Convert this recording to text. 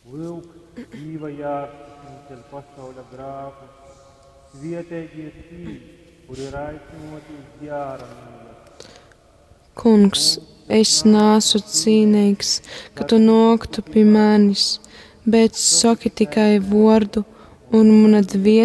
Vilks dzīvajā ceļ pasauļa grāku, svietēgie tī, kuri ir aicināti uz jāra mīlēt. Kungs, es nāsu cīnīgs, ka tu noktu pie manis, bet saki tikai vārdu, un mana dvēsele